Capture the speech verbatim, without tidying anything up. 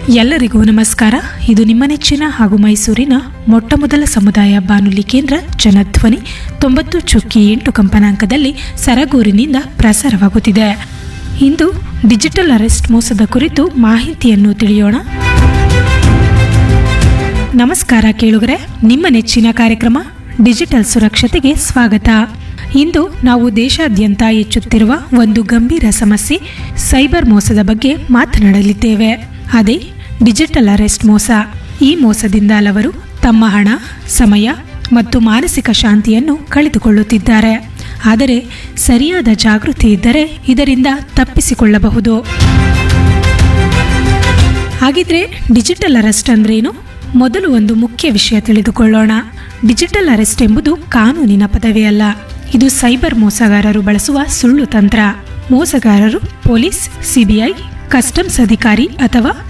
ಎಲ್ಲರಿಗೂ ನಮಸ್ಕಾರ. ಇದು ನಿಮ್ಮ ನೆಚ್ಚಿನ ಹಾಗೂ ಮೈಸೂರಿನ ಮೊಟ್ಟಮೊದಲ ಸಮುದಾಯ ಬಾನುಲಿ ಕೇಂದ್ರ ಜನಧ್ವನಿ ತೊಂಬತ್ತು ಚುಕ್ಕಿ ಎಂಟು ಕಂಪನಾಂಕದಲ್ಲಿ ಸರಗೂರಿನಿಂದ ಪ್ರಸಾರವಾಗುತ್ತಿದೆ. ಇಂದು ಡಿಜಿಟಲ್ ಅರೆಸ್ಟ್ ಮೋಸದ ಕುರಿತು ಮಾಹಿತಿಯನ್ನು ತಿಳಿಯೋಣ. ನಮಸ್ಕಾರ ಕೇಳುಗರೆ, ನಿಮ್ಮ ನೆಚ್ಚಿನ ಕಾರ್ಯಕ್ರಮ ಡಿಜಿಟಲ್ ಸುರಕ್ಷತೆಗೆ ಸ್ವಾಗತ. ಇಂದು ನಾವು ದೇಶಾದ್ಯಂತ ಹೆಚ್ಚುತ್ತಿರುವ ಒಂದು ಗಂಭೀರ ಸಮಸ್ಯೆ ಸೈಬರ್ ಮೋಸದ ಬಗ್ಗೆ ಮಾತನಾಡಲಿದ್ದೇವೆ. ಅದೇ ಡಿಜಿಟಲ್ ಅರೆಸ್ಟ್ ಮೋಸ. ಈ ಮೋಸದಿಂದ ಹಲವರು ತಮ್ಮ ಹಣ, ಸಮಯ ಮತ್ತು ಮಾನಸಿಕ ಶಾಂತಿಯನ್ನು ಕಳೆದುಕೊಳ್ಳುತ್ತಿದ್ದಾರೆ. ಆದರೆ ಸರಿಯಾದ ಜಾಗೃತಿ ಇದ್ದರೆ ಇದರಿಂದ ತಪ್ಪಿಸಿಕೊಳ್ಳಬಹುದು. ಹಾಗಿದ್ರೆ ಡಿಜಿಟಲ್ ಅರೆಸ್ಟ್ ಅಂದ್ರೇನು? ಮೊದಲು ಒಂದು ಮುಖ್ಯ ವಿಷಯ ತಿಳಿದುಕೊಳ್ಳೋಣ. ಡಿಜಿಟಲ್ ಅರೆಸ್ಟ್ ಎಂಬುದು ಕಾನೂನಿನ ಪದವೇ ಅಲ್ಲ. ಇದು ಸೈಬರ್ ಮೋಸಗಾರರು ಬಳಸುವ ಸುಳ್ಳು ತಂತ್ರ. ಮೋಸಗಾರರು ಪೊಲೀಸ್, ಸಿಬಿಐ, ಕಸ್ಟಮ್ಸ್ ಅಧಿಕಾರಿ ಅಥವಾ